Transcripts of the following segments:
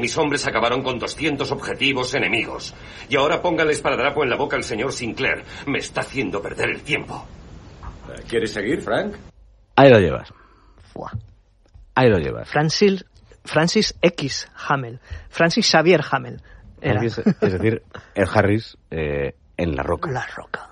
Mis hombres acabaron con 200 objetivos enemigos. Y ahora pónganle esparadrapo en la boca al señor Sinclair. Me está haciendo perder el tiempo. ¿Quieres seguir, Frank? Ahí lo llevas. Fuá. Ahí lo llevas. Francis X. Hamel. Francis Xavier Hamel. Era. Es decir, el Harris en La Roca. La Roca.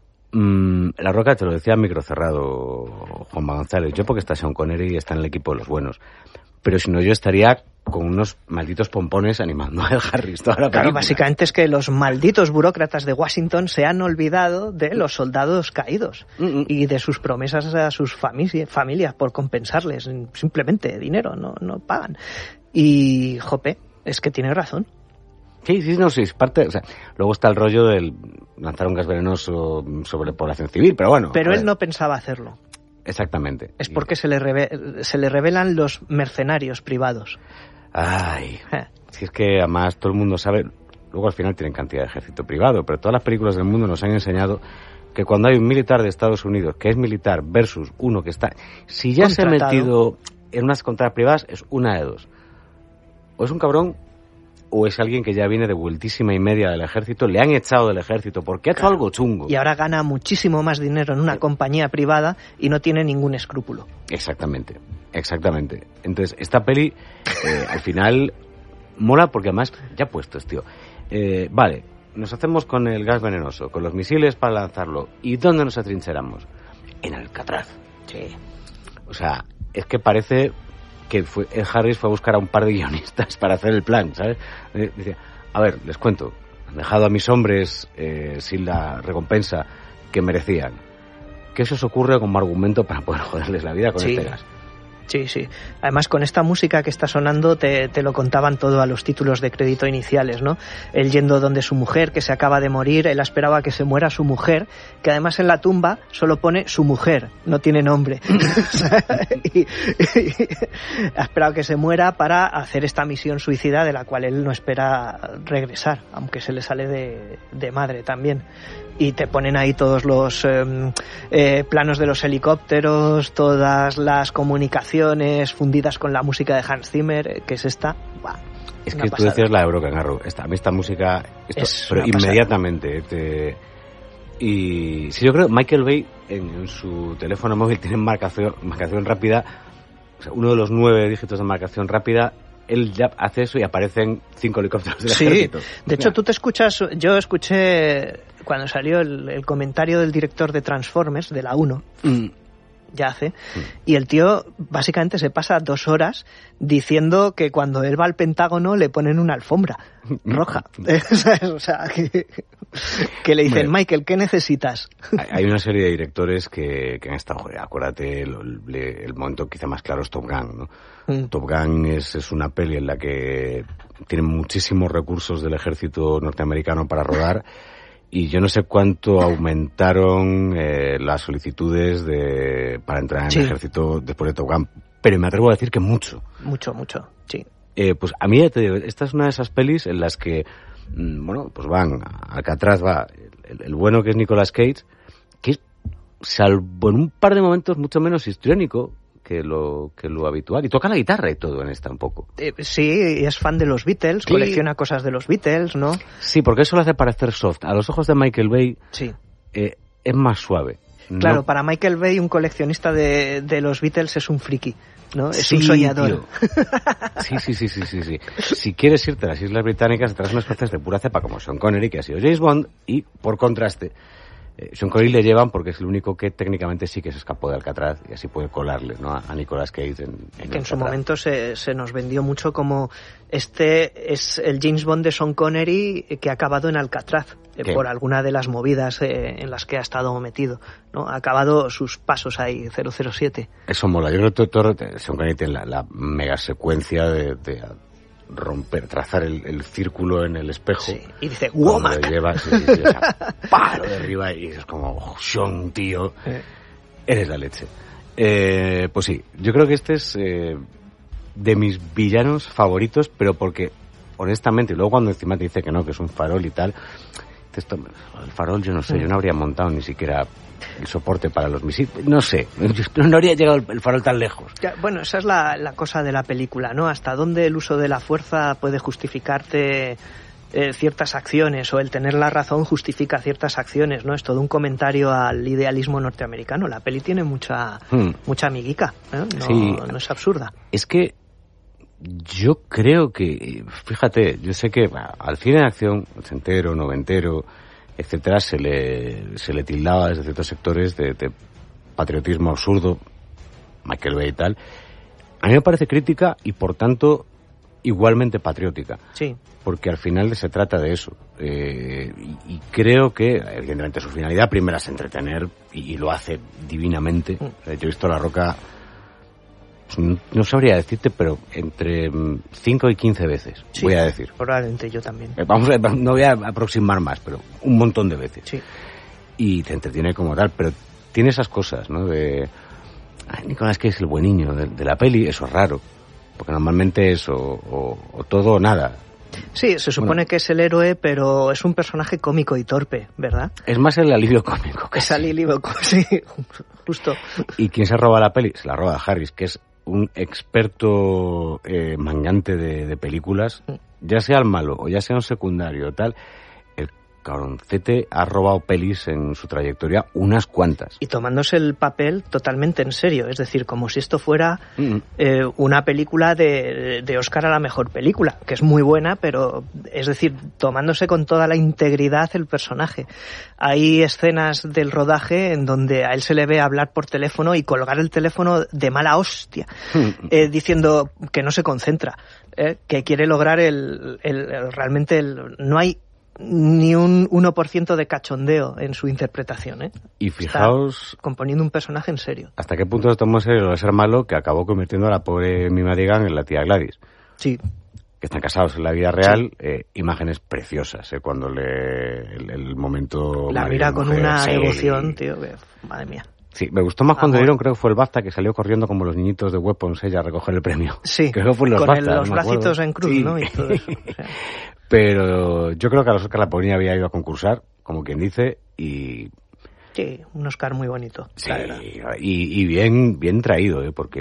La Roca, te lo decía a micro cerrado, Juanma González. Yo porque está Sean Connery y está en el equipo de los buenos. Pero si no, yo estaría con unos malditos pompones animando a Harris toda la película. Claro, básicamente es que los malditos burócratas de Washington se han olvidado de los soldados caídos y de sus promesas a sus familias por compensarles. Simplemente dinero, no pagan. Y, jope, es que tiene razón. Sí, es parte, o sea, luego está el rollo del lanzar un gas venenoso sobre población civil, pero bueno. Pero él no pensaba hacerlo. Exactamente. Es porque se le revelan los mercenarios privados. Ay, si es que además todo el mundo sabe, luego al final tienen cantidad de ejército privado, pero todas las películas del mundo nos han enseñado que cuando hay un militar de Estados Unidos que es militar versus uno que está, si ya se ha metido en unas contratas privadas, es una de dos. O es un cabrón o es alguien que ya viene de vueltísima y media del ejército, le han echado del ejército porque ha hecho algo chungo. Y ahora gana muchísimo más dinero en una compañía privada y no tiene ningún escrúpulo. Exactamente. Entonces, esta peli, al final, mola porque además, ya puestos, tío. Vale, nos hacemos con el gas venenoso, con los misiles para lanzarlo. ¿Y dónde nos atrincheramos? En Alcatraz. Sí. O sea, es que parece que el Harris fue a buscar a un par de guionistas para hacer el plan, ¿sabes? Dice, a ver, les cuento, han dejado a mis hombres sin la recompensa que merecían. ¿Qué se os ocurre como argumento para poder joderles la vida con este gas? Sí. Además, con esta música que está sonando te lo contaban todo a los títulos de crédito iniciales, ¿no? Él yendo donde su mujer, que se acaba de morir, él esperaba que se muera su mujer, que además en la tumba solo pone su mujer, no tiene nombre. y ha esperado que se muera para hacer esta misión suicida de la cual él no espera regresar, aunque se le sale de madre también. Y te ponen ahí todos los planos de los helicópteros, todas las comunicaciones fundidas con la música de Hans Zimmer, que es esta. ¡Buah! Es que tú decías la de Broken Arrow. A mí esta música, pero inmediatamente. Y sí, yo creo que Michael Bay en su teléfono móvil tiene marcación rápida, o sea, uno de los 9 dígitos de marcación rápida. Él ya hace eso y aparecen 5 helicópteros del ejército. De hecho, tú te escuchas. Yo escuché cuando salió el comentario del director de Transformers, de la 1, ya hace, y el tío básicamente se pasa 2 horas diciendo que cuando él va al Pentágono le ponen una alfombra roja. O sea, que le dicen, Michael, ¿qué necesitas? Hay una serie de directores que han estado, joder, acuérdate, el momento quizá más claro es Top Gun, ¿no? Top Gun es una peli en la que tienen muchísimos recursos del ejército norteamericano para rodar y yo no sé cuánto aumentaron las solicitudes para entrar en el ejército después de Top Gun, pero me atrevo a decir que mucho. Mucho, sí. Pues a mí, ya te digo, esta es una de esas pelis en las que, pues van, Alcatraz va el bueno que es Nicolas Cage, que es, salvo en un par de momentos, mucho menos histriónico que lo habitual. Y toca la guitarra y todo en esta un poco. Sí, es fan de los Beatles, colecciona cosas de los Beatles, ¿no? Sí, porque eso lo hace parecer soft. A los ojos de Michael Bay es más suave. Claro, para Michael Bay un coleccionista de los Beatles es un friki, ¿no? Es un soñador. Sí. Si quieres irte a las Islas Británicas, te traes unas cosas de pura cepa como Sean Connery, que ha sido James Bond, y por contraste, Sean Connery le llevan porque es el único que técnicamente sí que se escapó de Alcatraz y así puede colarle, ¿no? a Nicolas Cage en que en su momento se nos vendió mucho como este es el James Bond de Sean Connery que ha acabado en Alcatraz por alguna de las movidas en las que ha estado metido, ¿no? Ha acabado sus pasos ahí, 007. Eso mola. Yo creo que Sean Connery tiene la mega secuencia de trazar el círculo en el espejo. Sí. Y dice, ¡Womack! Lleva palo de arriba y es como, Sean, tío, eres la leche. Pues sí, yo creo que este es de mis villanos favoritos, pero porque, honestamente, y luego cuando encima te dice que no, que es un farol y tal, el farol, yo no sé, yo no habría montado ni siquiera el soporte para los misiles, no sé, no habría llegado el farol tan lejos. Bueno, esa es la cosa de la película, ¿no? Hasta dónde el uso de la fuerza puede justificarte ciertas acciones, o el tener la razón justifica ciertas acciones, ¿no? Es todo un comentario al idealismo norteamericano. La peli tiene mucha amiguica, ¿eh? No es absurda. Es que yo creo que, fíjate, yo sé que al cine de acción, ochentero, noventero, etcétera, se le tildaba desde ciertos sectores de patriotismo absurdo, Michael Bay y tal. A mí me parece crítica y, por tanto, igualmente patriótica. Sí. Porque al final se trata de eso. Y creo que, evidentemente, su finalidad primera es entretener, y lo hace divinamente. Yo he visto La Roca, no sabría decirte, pero entre 5 y 15 veces, sí, voy a decir. Probablemente yo también. No voy a aproximar más, pero un montón de veces. Sí. Y te entretiene como tal, pero tiene esas cosas, ¿no? Nicolas Cage es el buen niño de la peli, eso es raro. Porque normalmente es o todo o nada. Sí, se supone que es el héroe, pero es un personaje cómico y torpe, ¿verdad? Es más el alivio cómico. Es alivio cómico, sí, justo. ¿Y quién se roba la peli? Se la roba Harris, que es un experto mangante de películas, ya sea el malo o ya sea un secundario tal. El cabroncete ha robado pelis en su trayectoria unas cuantas. Y tomándose el papel totalmente en serio, es decir, como si esto fuera una película de Oscar a la mejor película, que es muy buena, pero es decir, tomándose con toda la integridad el personaje. Hay escenas del rodaje en donde a él se le ve hablar por teléfono y colgar el teléfono de mala hostia, diciendo que no se concentra, que quiere lograr realmente no hay ni un 1% de cachondeo en su interpretación, ¿eh? Y fijaos... Está componiendo un personaje en serio. ¿Hasta qué punto se tomó en serio de ser malo que acabó convirtiendo a la pobre Mima Digan en la tía Gladys? Sí. Que están casados en la vida real, sí. Imágenes preciosas, cuando el momento... La mira con una devoción, tío, que... Madre mía. Sí, me gustó más cuando dieron, creo que fue el BAFTA, que salió corriendo como los niñitos de Weapons ella a recoger el premio. Sí, creo que fue los con BAFTA, los bracitos en cruz, sí. ¿No? Y todo eso. O sea. Pero yo creo que a los Oscar la ponía había ido a concursar, como quien dice, y... Sí, un Oscar muy bonito. Sí, y bien traído, porque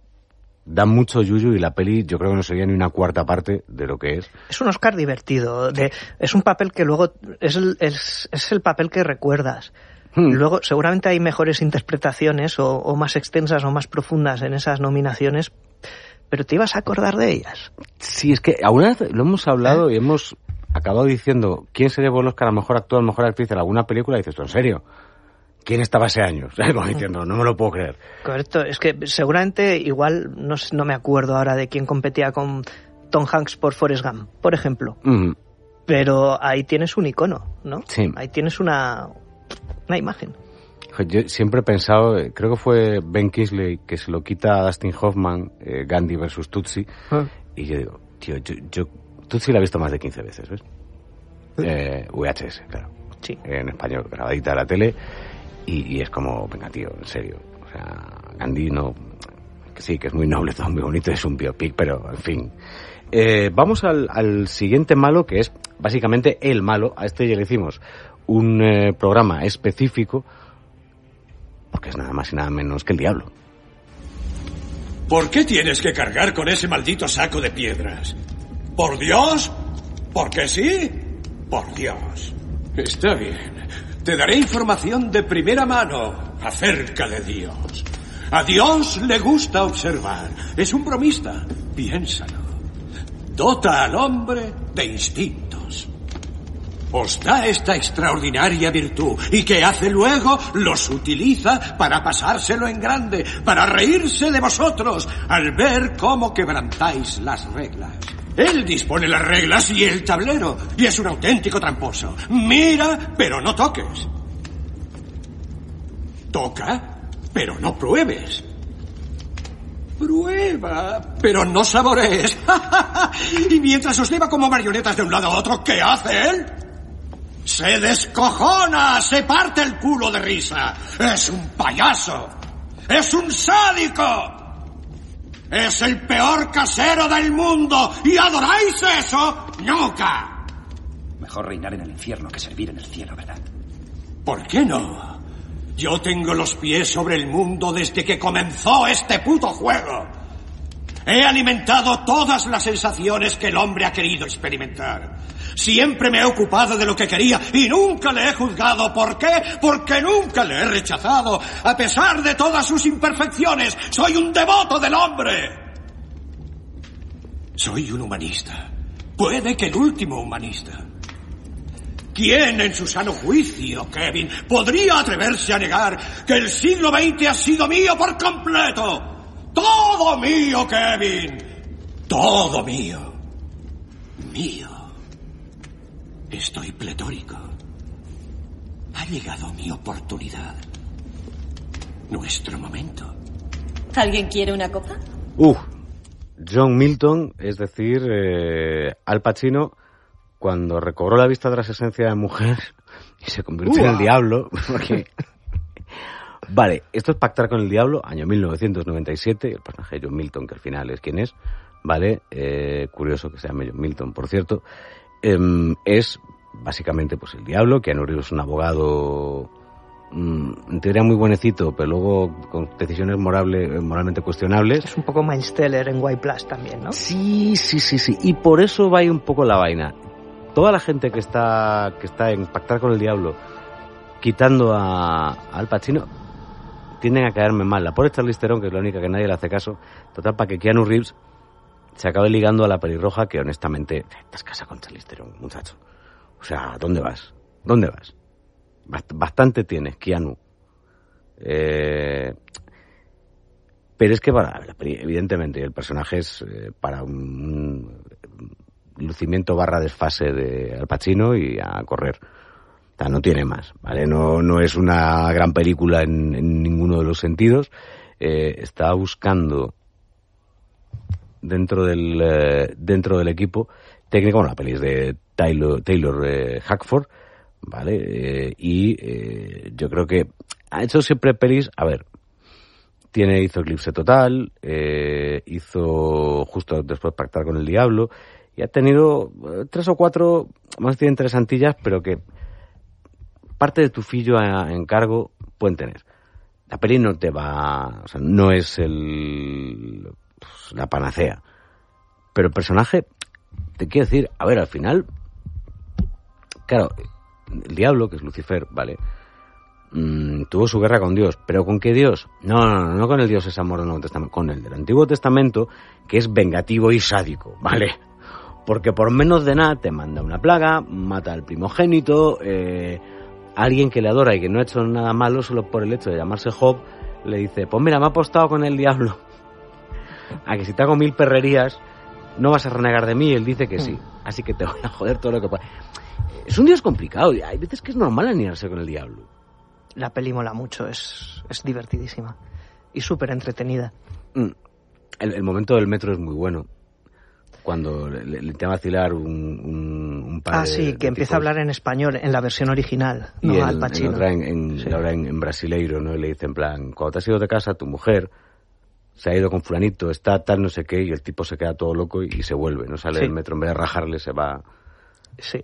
da mucho yuyu y la peli yo creo que no sería ni una cuarta parte de lo que es. Es un Oscar divertido, es un papel que luego es el papel que recuerdas. Luego seguramente hay mejores interpretaciones o más extensas o más profundas en esas nominaciones, pero te ibas a acordar de ellas. Sí, es que alguna vez lo hemos hablado y hemos acabado diciendo quién se llevó el Oscar a mejor actor, mejor actriz en alguna película, y dices, ¿en serio? ¿Quién estaba ese año? Como diciendo, no me lo puedo creer. Correcto, es que seguramente igual, no me acuerdo ahora de quién competía con Tom Hanks por Forrest Gump, por ejemplo. Pero ahí tienes un icono, ¿no? Sí. Ahí tienes una imagen. Yo siempre he pensado, creo que fue Ben Kingsley que se lo quita a Dustin Hoffman, Gandhi versus Tutsi, y yo digo, tío, yo Tutsi la he visto más de 15 veces, ¿ves? VHS, claro. Sí. En español, grabadita de la tele, y es como, venga, tío, en serio. O sea, Gandhi no... Que sí, que es muy noble, todo muy bonito, es un biopic, pero, en fin... vamos al siguiente malo, que es básicamente el malo. A este ya le hicimos un programa específico, porque es nada más y nada menos que el diablo. ¿Por qué tienes que cargar con ese maldito saco de piedras? ¿Por Dios? ¿Por qué sí? Por Dios. Está bien. Te daré información de primera mano acerca de Dios. A Dios le gusta observar. Es un bromista. Piénsalo. Dota al hombre de instintos. Os da esta extraordinaria virtud. ¿Y qué hace luego? Los utiliza para pasárselo en grande, para reírse de vosotros, al ver cómo quebrantáis las reglas. Él dispone las reglas y el tablero, y es un auténtico tramposo. Mira, pero no toques. Toca, pero no pruebes. Prueba, pero no saborees. Y mientras os lleva como marionetas de un lado a otro, ¿qué hace él? Se descojona, se parte el culo de risa. Es un payaso. Es un sádico. Es el peor casero del mundo. ¿Y adoráis eso? ¡Nunca! Mejor reinar en el infierno que servir en el cielo, ¿verdad? ¿Por qué no? Yo tengo los pies sobre el mundo desde que comenzó este puto juego. He alimentado todas las sensaciones que el hombre ha querido experimentar. Siempre me he ocupado de lo que quería y nunca le he juzgado. ¿Por qué? Porque nunca le he rechazado. A pesar de todas sus imperfecciones, soy un devoto del hombre. Soy un humanista. Puede que el último humanista. ¿Quién en su sano juicio, Kevin, podría atreverse a negar que el siglo XX ha sido mío por completo? ¡Todo mío, Kevin! ¡Todo mío! Mío. Estoy pletórico. Ha llegado mi oportunidad. Nuestro momento. ¿Alguien quiere una copa? John Milton, es decir, Al Pacino, cuando recobró la vista tras esencia de mujer y se convirtió en el diablo, porque... Vale, esto es Pactar con el Diablo, año 1997, el personaje de John Milton, que al final es quien es, ¿vale? Curioso que se llame John Milton, por cierto. Es básicamente pues el diablo. Keanu Reeves es un abogado en teoría muy buenecito, pero luego con decisiones moralmente cuestionables. Es un poco Miles Teller en White Plus también, ¿no? Sí. Y por eso va ahí un poco la vaina. Toda la gente que está en Pactar con el Diablo, quitando a Al Pacino, tienden a caerme mal. La pobre Charlize Theron, que es la única que nadie le hace caso, total, para que Keanu Reeves se acabe ligando a la pelirroja, que honestamente, estás casado con Charlize Theron, muchacho. O sea, ¿dónde vas? Bastante tienes, Keanu. Pero es que, evidentemente, el personaje es para un lucimiento / desfase de Al Pacino y a correr. O sea, no tiene más, ¿vale? No es una gran película en ninguno de los sentidos. Estaba buscando dentro del equipo técnico, bueno, la peli es de Taylor Hackford, ¿vale? Yo creo que ha hecho siempre pelis, hizo Eclipse Total, hizo justo después Pactar con el Diablo, y ha tenido 3 o 4 más bien interesantillas, pero que parte de tu fillo a encargo pueden tener. La peli no te va, o sea, no es la panacea, pero el personaje, te quiero decir, al final, claro, el diablo, que es Lucifer, ¿vale? Tuvo su guerra con Dios, pero ¿con qué Dios? No con el Dios ese amor del Nuevo Testamento, con el del Antiguo Testamento, que es vengativo y sádico, ¿vale? Porque por menos de nada te manda una plaga, mata al primogénito, alguien que le adora y que no ha hecho nada malo solo por el hecho de llamarse Job, le dice, pues mira, me ha apostado con el diablo a que si te hago 1000 perrerías no vas a renegar de mí. Y él dice que sí, así que te voy a joder todo lo que pueda. Es un Dios complicado, y hay veces que es normal alinearse con el diablo. La peli mola mucho, es divertidísima y súper entretenida. El momento del metro es muy bueno, cuando le te va a vacilar un par de... sí, que empieza a hablar en español, en la versión original, y no Al Pacino. En brasileiro, ¿no? Y le dice en plan, cuando te has ido de casa, tu mujer se ha ido con fulanito, está tal, no sé qué, y el tipo se queda todo loco y se vuelve, no sale del metro, en vez de rajarle se va... Sí.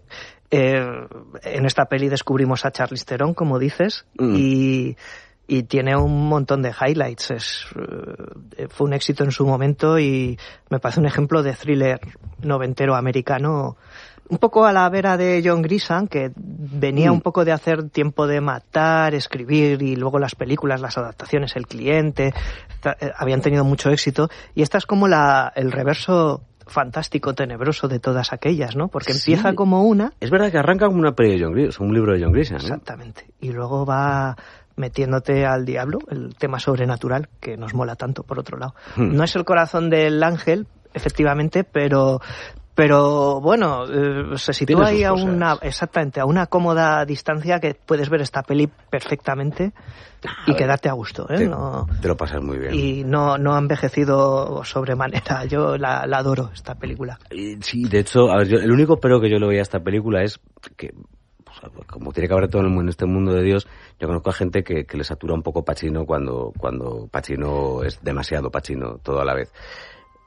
En esta peli descubrimos a Charlize Theron, como dices, y tiene un montón de highlights. Fue un éxito en su momento y me parece un ejemplo de thriller noventero americano, un poco a la vera de John Grisham, que venía un poco de hacer Tiempo de matar, escribir, y luego las películas, las adaptaciones, El cliente, habían tenido mucho éxito, y esta es como el reverso fantástico, tenebroso de todas aquellas, ¿no? Porque empieza como una... Es verdad que arranca como una peli de John Grisham, un libro de John Grisham, ¿no? Exactamente. Y luego va metiéndote al diablo, el tema sobrenatural, que nos mola tanto, por otro lado. No es el corazón del ángel, efectivamente, pero bueno, se sitúa ahí a una cómoda distancia que puedes ver esta peli perfectamente y quedarte a gusto, ¿eh? Te lo pasas muy bien. Y no ha envejecido sobremanera. Yo la adoro, esta película. Sí, de hecho, el único pero que yo le veía a esta película es que, como tiene que haber todo en este mundo de Dios, yo conozco a gente que le satura un poco Pacino cuando Pacino es demasiado Pacino todo a la vez.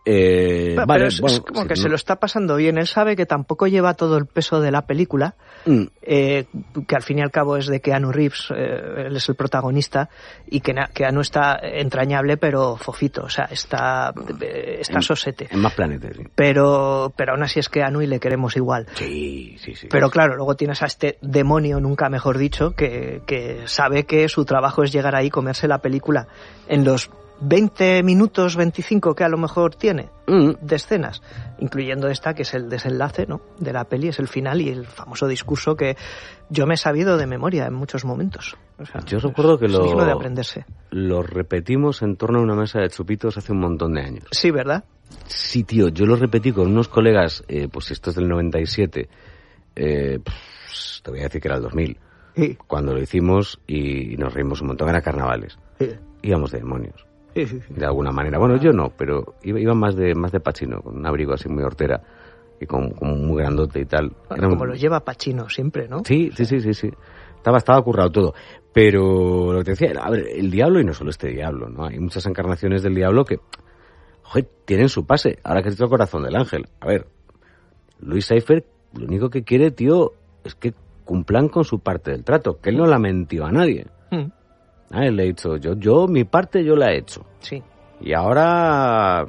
Pero es como que se lo está pasando bien. Él sabe que tampoco lleva todo el peso de la película, que al fin y al cabo es de Keanu Reeves, él es el protagonista, y que Keanu está entrañable pero fofito, o sea, está sosete. En más planetas, sí. Pero aún así es Keanu y le queremos igual. Sí. Pero claro, luego tienes a este demonio, nunca mejor dicho, que sabe que su trabajo es llegar ahí, comerse la película en los 20 minutos, 25 que a lo mejor tiene de escenas, incluyendo esta que es el desenlace, ¿no?, de la peli, es el final y el famoso discurso que yo me he sabido de memoria en muchos momentos. O sea, yo recuerdo que es digno de aprenderse. Lo repetimos en torno a una mesa de chupitos hace un montón de años. Sí, ¿verdad? Sí, tío, yo lo repetí con unos colegas, pues esto es del 97, te voy a decir que era el 2000, Sí. cuando lo hicimos y nos reímos un montón, era carnavales. Sí. Íbamos de demonios. Sí. De alguna manera. Bueno, yo no, pero iba más de Pacino, con un abrigo así muy hortera y con muy grandote y tal. Bueno, como lo lleva Pacino siempre, ¿no? Sí. Estaba currado todo. Pero lo que te decía, a ver, el diablo, y no solo este diablo, ¿no? Hay muchas encarnaciones del diablo que, joder, tienen su pase. Ahora que es el corazón del ángel. A ver, Luis Seifert, lo único que quiere, tío, es que cumplan con su parte del trato, que él no la mentió a nadie. Él le ha dicho, yo mi parte yo la he hecho. Sí. Y ahora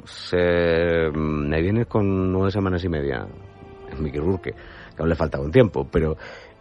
me vienes con 9 semanas y media en Mickey Rourke, que aún le falta un tiempo, pero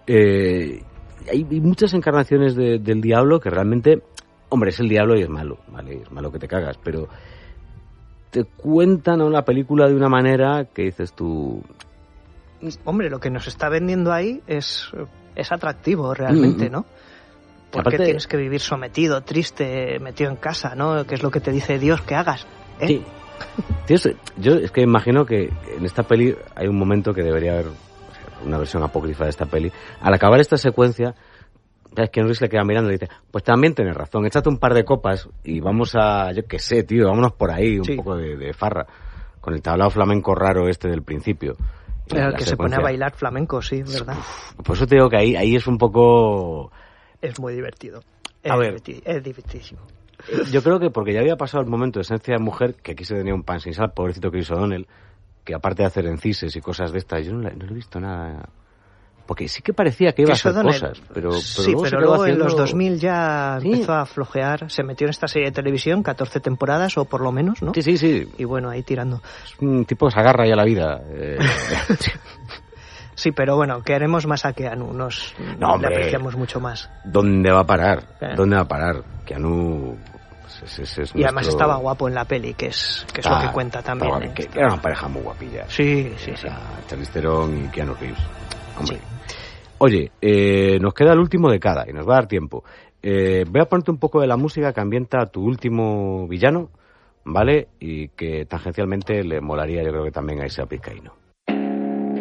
hay muchas encarnaciones del diablo que realmente, hombre, es el diablo y es malo, ¿vale? Es malo que te cagas, pero te cuentan la película de una manera que dices tú... Hombre, lo que nos está vendiendo ahí es atractivo realmente, ¿no? Porque aparte, tienes que vivir sometido, triste, metido en casa, ¿no? Que es lo que te dice Dios que hagas, ¿eh? Sí. Tío, yo es que imagino que en esta peli hay un momento que debería haber una versión apócrifa de esta peli. Al acabar esta secuencia, es que Norris le queda mirando y le dice, pues también tienes razón, échate un par de copas y vamos a, yo qué sé, tío, vámonos por ahí, un poco de farra, con el tablao flamenco raro este del principio. El que se pone a bailar flamenco, sí, ¿verdad? Por eso te digo que ahí es un poco... Es muy divertido. Es divertidísimo. Yo creo que porque ya había pasado el momento de esencia de mujer, que aquí se tenía un pan sin sal, pobrecito Chris O'Donnell, que aparte de hacer encises y cosas de estas, yo no le he visto nada... Porque sí que parecía que iba a hacer cosas, pero sí, pero luego en los 2000 ya empezó a flojear, se metió en esta serie de televisión, 14 temporadas o por lo menos, ¿no? Sí. Y bueno, ahí tirando. Es un tipo que se agarra ya a la vida. Sí, pero bueno, queremos más a Keanu, le apreciamos mucho más. ¿Dónde va a parar? Keanu... y además estaba guapo en la peli, que es lo que cuenta también. Que era una pareja muy guapilla. Sí. Charlize Theron y Keanu Reeves. Hombre. Sí. Oye, nos queda el último de cada y nos va a dar tiempo. Voy a ponerte un poco de la música que ambienta tu último villano, ¿vale? Y que tangencialmente le molaría, yo creo que también a Isaac Vizcaíno.